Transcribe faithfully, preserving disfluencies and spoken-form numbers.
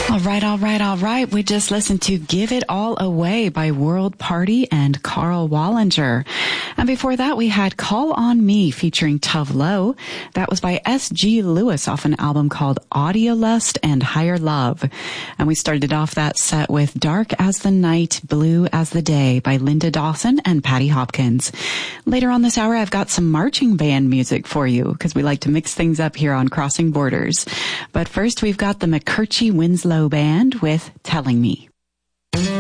All right, all right, all right. We just listened to Give It All Away by World Party and Carl Wallinger. And before that, we had Call on Me featuring Tove Lo. That was by S G Lewis off an album called Audio Lust and Higher Love. And we started off that set with Dark as the Night, Blue as the Day by Linda Dawson and Patty Hopkins. Later on this hour, I've got some marching band music for you because we like to mix things up here on Crossing Borders. But first, we've got the McCurchy Winslow Band with Telling Me.